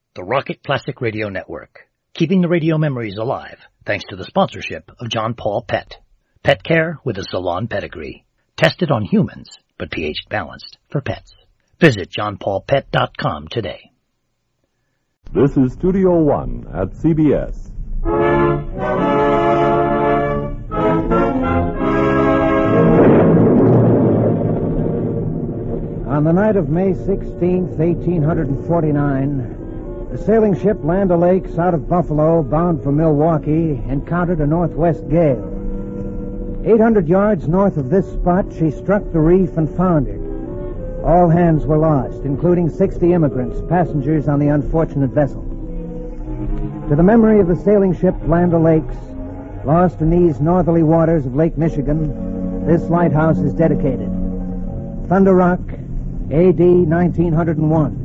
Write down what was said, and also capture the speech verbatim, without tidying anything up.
the Rocket Classic Radio Network, keeping the radio memories alive thanks to the sponsorship of John Paul Pet. Pet care with a salon pedigree. Tested on humans, but pH balanced for pets. Visit john paul pet dot com today. This is Studio One at C B S. On the night of May sixteenth, eighteen forty-nine, the sailing ship Land O'Lakes out of Buffalo, bound for Milwaukee, encountered a northwest gale. eight hundred yards north of this spot, she struck the reef and foundered. All hands were lost, including sixty immigrants, passengers on the unfortunate vessel. To the memory of the sailing ship Land O'Lakes, lost in these northerly waters of Lake Michigan, this lighthouse is dedicated. Thunder Rock, A D nineteen oh one.